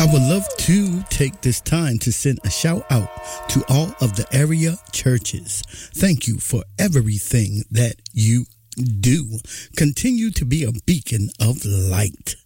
I would love to take this time to send a shout out to all of the area churches. Thank you for everything that you do. Continue to be a beacon of light.